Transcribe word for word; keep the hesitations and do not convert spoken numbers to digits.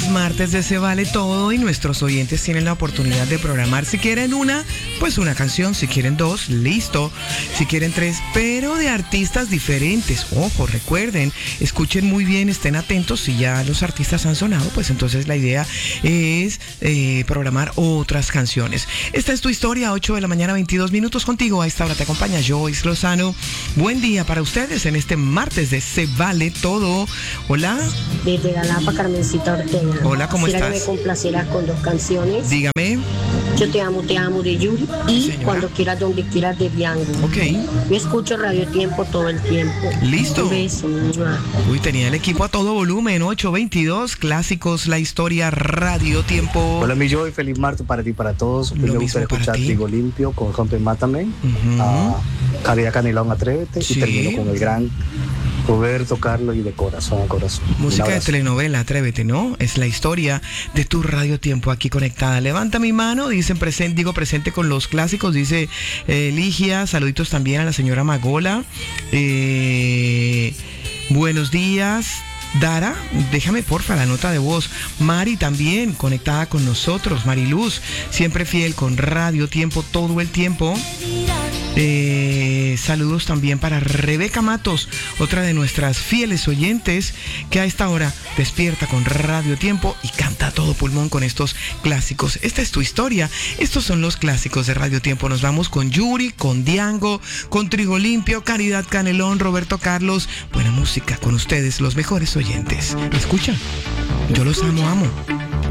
es martes de Se Vale Todo y nuestros oyentes tienen la oportunidad de programar. Si quieren una, pues una canción. Si quieren dos, listo. Si quieren tres, pero de artistas diferentes. Ojo, recuerden, escuchen muy bien, estén atentos. Si ya los artistas han sonado, pues entonces la idea es eh, programar otras canciones. Esta es tu historia, ocho de la mañana, veintidós minutos contigo. A esta hora te acompaña Joyce Lozano. Buen día para ustedes en este martes de Se Vale Todo. Hola. Desde Galapa, Carmencita Ortega. Hola, ¿cómo Quisiera estás? que me complacieras con dos canciones. Dígame. Yo te amo, te amo de Yuri y Señora. Cuando quieras, donde quieras de Diango. Ok. Yo escucho Radio Tiempo todo el tiempo. Listo. Un beso. ¡Mua! Uy, tenía el equipo a todo volumen. Ocho veintidós, clásicos, la historia, Radio Tiempo. Hola mi Joy, feliz martes para ti y para todos. Lo Me mismo gusta para escuchar ti. Trigo Limpio con Rompe Mátame, Ujú. a Caridad Canelón, Atrévete, Sí. y termino con el gran Roberto Carlos y de corazón a corazón. Un Música de abrazo. telenovela, Atrévete, ¿no? Es la historia de tu Radio Tiempo aquí conectada. Levanta mi mano, dicen presente, digo presente con los clásicos, dice eh, Ligia, saluditos también a la señora Magola. Eh, buenos días. Dara, déjame porfa la nota de voz. Mari también conectada con nosotros. Mariluz, siempre fiel con Radio Tiempo todo el tiempo. Eh, saludos también para Rebeca Matos, otra de nuestras fieles oyentes que a esta hora despierta con Radio Tiempo y canta a todo pulmón con estos clásicos. Esta es tu historia, estos son los clásicos de Radio Tiempo. Nos vamos con Yuri, con Diango, con Trigo Limpio, Caridad Canelón, Roberto Carlos. Buena música con ustedes, los mejores oyentes. ¿Me escuchan? Yo los amo, amo.